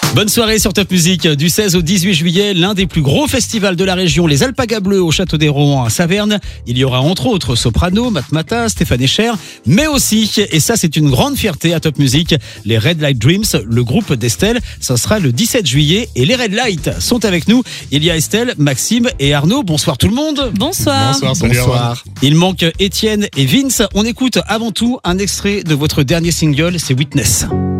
Bonne soirée sur Top Music. Du 16 au 18 juillet, l'un des plus gros festivals de la région, les Alpagas Bleus au Château des Rohan à Saverne. Il y aura entre autres Soprano, Matmata, Stéphane Echer, mais aussi, et ça c'est une grande fierté à Top Music, les Red Light Dreams, le groupe d'Estelle. Ça sera le 17 juillet et les Red Light sont avec nous. Il y a Estelle, Maxime et Arnaud. Bonsoir tout le monde. Bonsoir. Bonsoir. Il manque Étienne et Vince. On écoute avant tout un extrait de votre dernier single, c'est Witness.